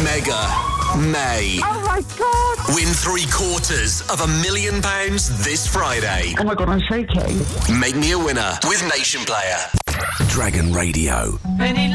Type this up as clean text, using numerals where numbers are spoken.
Mega May. Oh my God! Win £750,000 this Friday. Oh my God, I'm shaking. Make me a winner with Nation Player. Dragon Radio.